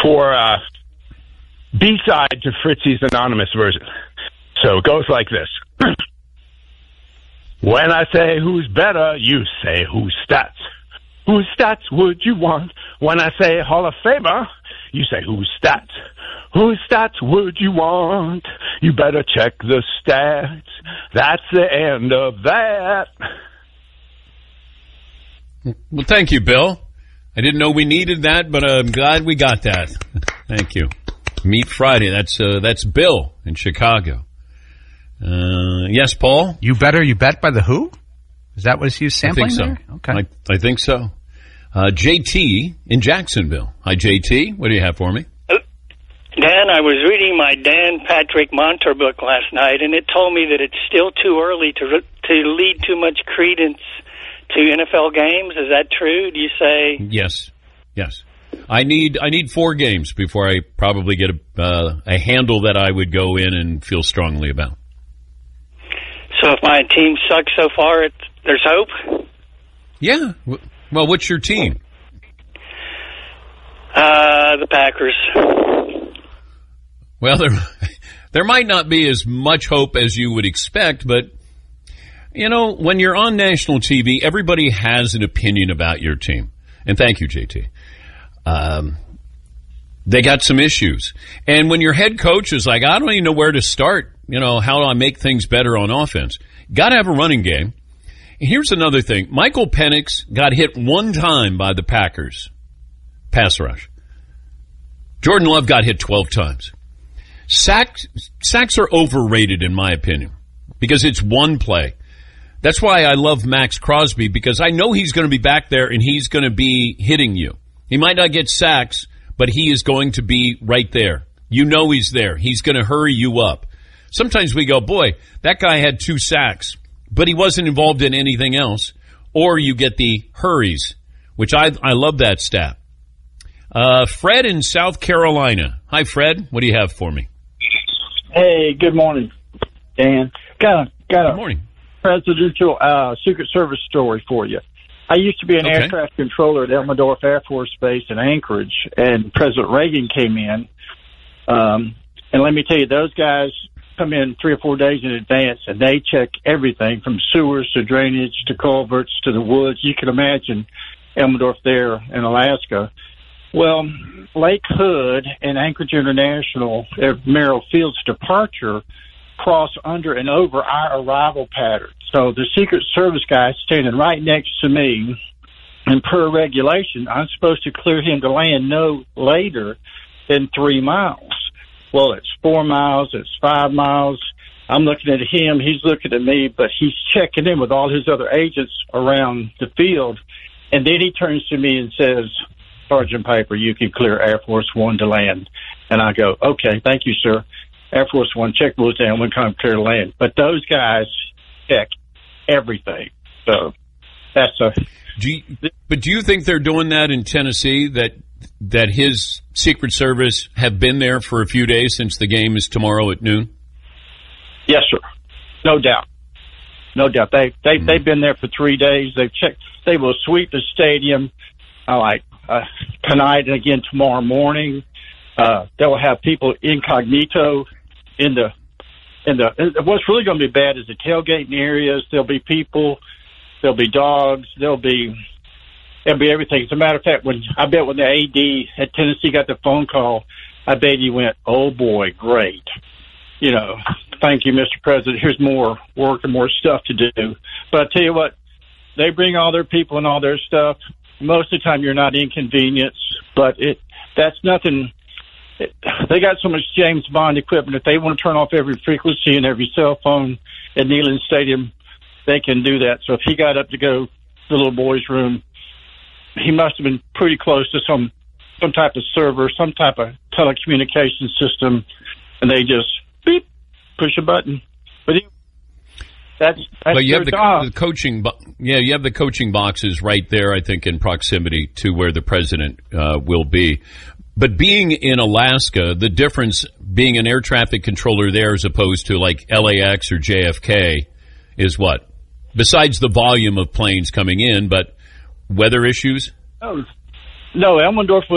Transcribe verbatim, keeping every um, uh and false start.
for uh, B-side to Fritzy's Anonymous version. So it goes like this. When I say who's better, you say who's stats. Whose stats would you want? When I say Hall of Famer, you say whose stats. Whose stats would you want? You better check the stats. That's the end of that. Well, thank you, Bill. I didn't know we needed that, but I'm glad we got that. Thank you. Meet Friday. That's uh, that's Bill in Chicago. Uh, yes, Paul? You Better You Bet by The Who? Is that what he's sampling I think so. there? Okay. I, I think so. Uh, J T in Jacksonville. Hi, J T. What do you have for me? Dan, I was reading my Dan Patrick Monter book last night, and it told me that it's still too early to to lead too much credence to N F L games. Is that true? Do you say? Yes. Yes. I need I need four games before I probably get a, uh, a handle that I would go in and feel strongly about. So if my team sucks so far, it's, there's hope? Yeah. Well, what's your team? Uh, the Packers. Well, there, there might not be as much hope as you would expect, but, you know, when you're on national T V, everybody has an opinion about your team. And thank you, J T. Um, they got some issues. And when your head coach is like, I don't even know where to start, you know, how do I make things better on offense? Got to have a running game. Here's another thing. Michael Penix got hit one time by the Packers. Pass rush. Jordan Love got hit twelve times. Sacks, sacks are overrated, in my opinion, because it's one play. That's why I love Max Crosby, because I know he's going to be back there and he's going to be hitting you. He might not get sacks, but he is going to be right there. You know he's there. He's going to hurry you up. Sometimes we go, boy, that guy had two sacks, but he wasn't involved in anything else. Or you get the hurries, which I I love that stat. Uh, Fred in South Carolina. Hi, Fred. What do you have for me? Hey, good morning, Dan. Got a, got a good morning. presidential uh, Secret Service story for you. I used to be an okay. air traffic controller at Elmendorf Air Force Base in Anchorage, and President Reagan came in. Um, and let me tell you, those guys come in three or four days in advance, and they check everything from sewers to drainage to culverts to the woods. You can imagine Elmendorf there in Alaska. Well, Lake Hood and Anchorage International at Merrill Field's departure cross under and over our arrival pattern. So the Secret Service guy standing right next to me, and per regulation, I'm supposed to clear him to land no later than three miles. Well, it's four miles, it's five miles. I'm looking at him, he's looking at me, but he's checking in with all his other agents around the field. And then he turns to me and says, Sergeant Piper, you can clear Air Force One to land. And I go, okay, thank you, sir. Air Force One, check rules down, when come clear to land. But those guys check everything. So that's a... Do you, but do you think they're doing that in Tennessee, that that his Secret Service have been there for a few days since the game is tomorrow at noon? Yes, sir. No doubt. No doubt. They, they, mm-hmm. They've been there for three days. They've checked. They will sweep the stadium uh, like uh, tonight and again tomorrow morning. Uh, they'll have people incognito in the in the. What's really going to be bad is the tailgating areas. There'll be people. There'll be dogs. There'll be there'll be everything. As a matter of fact, when I bet when the A D at Tennessee got the phone call, I bet he went, "Oh boy, great." You know, thank you, Mister President. Here's more work and more stuff to do. But I tell you what, they bring all their people and all their stuff. Most of the time, you're not inconvenienced, but it that's nothing. It, they got so much James Bond equipment. If they want to turn off every frequency and every cell phone at Neyland Stadium, they can do that. So if he got up to go to the little boy's room, he must have been pretty close to some some type of server, some type of telecommunication system, and they just beep, push a button. But he, that's, that's but you their have the, job. the coaching, bo- yeah, you have the coaching boxes right there, I think, in proximity to where the president uh, will be. But being in Alaska, the difference being an air traffic controller there as opposed to like L A X or J F K is what? Besides the volume of planes coming in, but weather issues? Oh, no, Elmendorf